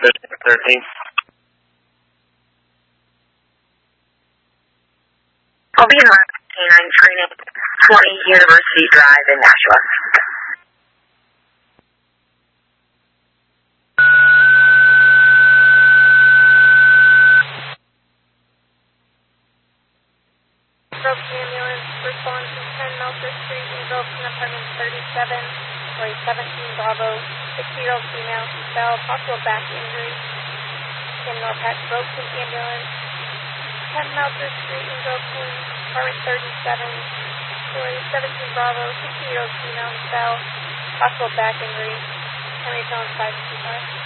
13. I'll be in my canine screening, 20 University Drive in Nashua. Brooks ambulance responds from 10 Melcher Street in Brooklyn, apartment 37, story 17 Bravo, 60-year-old female, fell, possible back injury. In Norpac, Brooklyn ambulance, 10 Melcher Street in Brooklyn, apartment 37, story 17 Bravo, 60-year-old female, fell, possible back injury. Henry Jones 525.